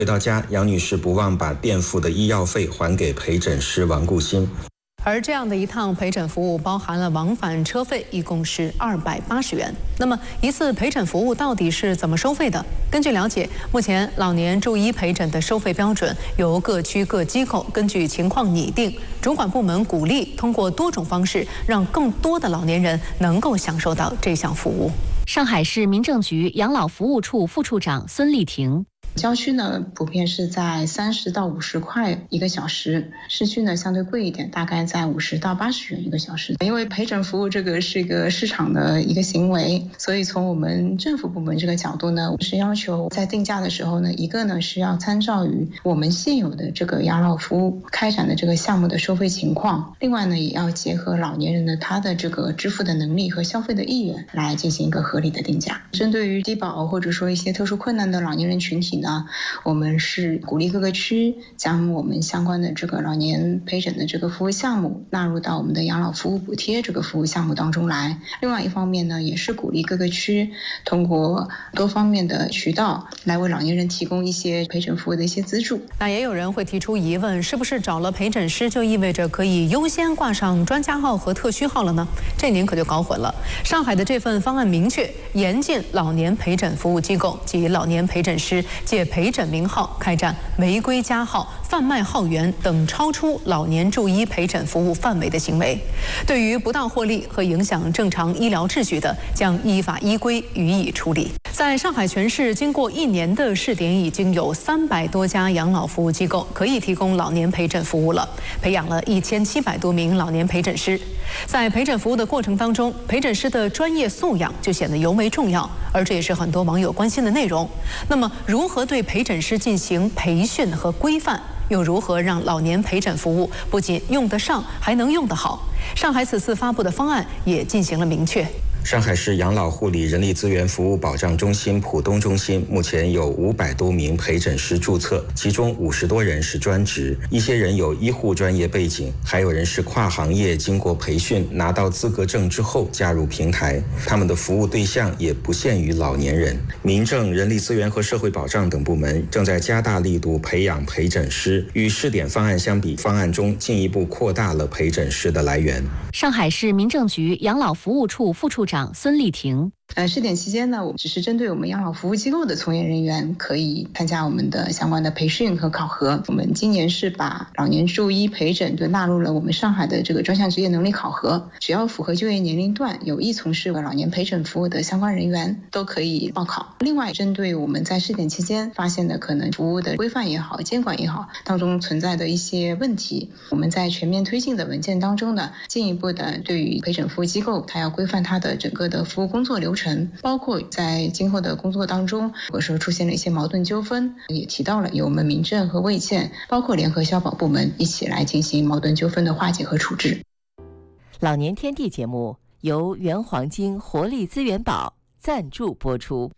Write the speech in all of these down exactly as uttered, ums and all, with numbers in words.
回到家，杨女士不忘把垫付的医药费还给陪诊师王顾新。 而这样的一趟陪诊服务包含了往返车费，一共是二百八十元。那么一次陪诊服务到底是怎么收费的？根据了解，目前老年就医陪诊的收费标准由各区各机构根据情况拟定，主管部门鼓励通过多种方式，让更多的老年人能够享受到这项服务。 上海市民政局养老服务处副处长孙丽婷。 郊区呢，普遍是在三十到五十块一个小时，市区呢相对贵一点，大概在五十到八十元一个小时。因为陪诊服务这个是一个市场的一个行为，所以从我们政府部门这个角度呢，是要求在定价的时候呢，一个呢是要参照于我们现有的这个养老服务开展的这个项目的收费情况，另外呢也要结合老年人的他的这个支付的能力和消费的意愿来进行一个合理的定价。针对于低保或者说一些特殊困难的老年人群体呢，我们是鼓励各个区将我们相关的这个老年陪诊的这个服务项目纳入到我们的养老服务补贴这个服务项目当中来。另外一方面呢，也是鼓励各个区通过多方面的渠道来为老年人提供一些陪诊服务的一些资助。 那也有人会提出疑问，是不是找了陪诊师就意味着可以优先挂上专家号和特需号了呢？这您可就搞混了。上海的这份方案明确，严禁老年陪诊服务机构及老年陪诊师借陪诊名号开展违规加号、贩卖号源等超出老年就医陪诊服务范围的行为。对于不当获利和影响正常医疗秩序的，将依法依规予以处理。在上海全市，经过一年的试点，已经有三百多家养老服务机构可以提供老年陪诊服务了，培养了一千七百多名老年陪诊师。在陪诊服务的过程当中，陪诊师的专业素养就显得尤为重要，而这也是很多网友关心的内容。那么，如何对陪诊师进行培训和规范？又如何让老年陪诊服务不仅用得上，还能用得好？上海此次发布的方案也进行了明确。 上海市养老护理人力资源服务保障中心浦东中心目前有五百多名陪诊师注册，其中五十多人是专职，一些人有医护专业背景，还有人是跨行业经过培训拿到资格证之后加入平台。他们的服务对象也不限于老年人。民政、人力资源和社会保障等部门正在加大力度培养陪诊师，与试点方案相比，方案中进一步扩大了陪诊师的来源。 上海市民政局养老服务处副处长孙丽婷。 呃，试点期间呢，我们只是针对我们养老服务机构的从业人员可以参加我们的相关的培训和考核。我们今年是把老年就医陪诊就纳入了我们上海的这个专项职业能力考核，只要符合就业年龄段、有意从事老年陪诊服务的相关人员都可以报考。另外，针对我们在试点期间发现的可能服务的规范也好、监管也好当中存在的一些问题，我们在全面推进的文件当中呢，进一步的对于陪诊服务机构，它要规范它的整个的服务工作流程。包括在今后的工作当中，如果说出现了一些矛盾纠纷，也提到了由我们民政和卫健，包括联合消保部门一起来进行矛盾纠纷的化解和处置。 老年天地节目由原黄金活力资源宝赞助播出。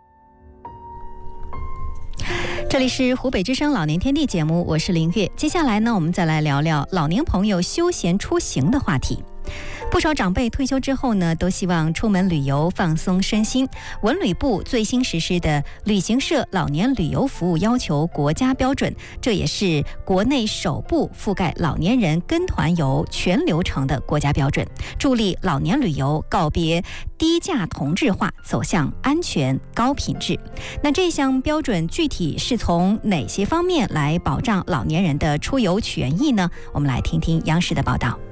这里是湖北之声老年天地节目，我是林月。接下来呢，我们再来聊聊老年朋友休闲出行的话题。不少长辈退休之后呢，都希望出门旅游放松身心。文旅部最新实施的旅行社老年旅游服务要求国家标准，这也是国内首部覆盖老年人跟团游全流程的国家标准，助力老年旅游告别低价同质化，走向安全高品质。那这项标准具体是从哪些方面来保障老年人的出游权益呢？我们来听听央视的报道。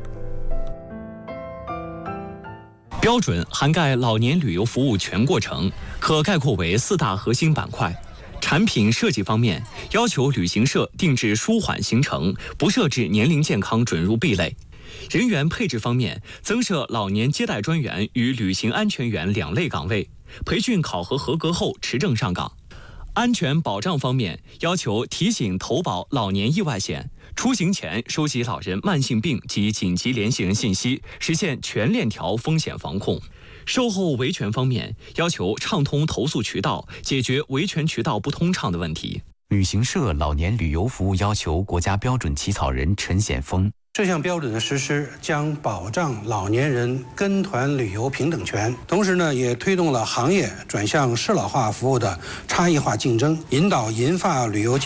标准涵盖老年旅游服务全过程，可概括为四大核心板块。产品设计方面，要求旅行社定制舒缓行程，不设置年龄健康准入壁垒。人员配置方面，增设老年接待专员与旅行安全员两类岗位，培训考核合格后持证上岗。安全保障方面，要求提醒投保老年意外险，出行前收集老人慢性病及紧急联系人信息，实现全链条风险防控。售后维权方面，要求畅通投诉渠道，解决维权渠道不通畅的问题。 旅行社老年旅游服务要求国家标准起草人陈显峰。 这项标准的实施将保障老年人跟团旅游平等权，同时呢，也推动了行业转向适老化服务的差异化竞争，引导银发旅游界